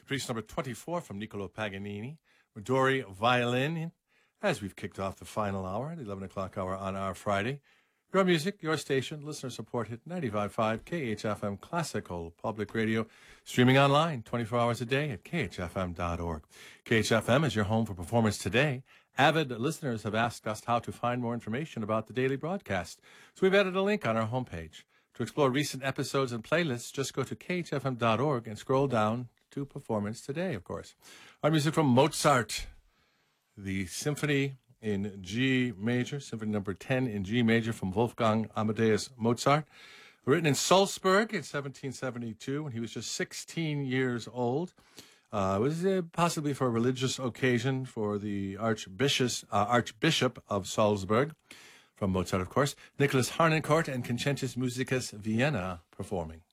Piece number 24 from Niccolo Paganini, Midori Violin, as we've kicked off the final hour, the 11 o'clock hour on our Friday. Your music, your station, listener-supported 95.5 KHFM Classical Public Radio, streaming online 24 hours a day at khfm.org. KHFM is your home for Performance Today. Avid listeners have asked us how to find more information about the daily broadcast, so we've added a link on our homepage. To explore recent episodes and playlists, just go to khfm.org and scroll down to Performance Today, of course. Our music from Mozart, the Symphony in G major, Symphony number 10 in G major from Wolfgang Amadeus Mozart, written in Salzburg in 1772 when he was just 16 years old. It was possibly for a religious occasion for the Archbishop of Salzburg, from Mozart, of course. Nicholas Harnoncourt and Concentus Musicus Vienna performing.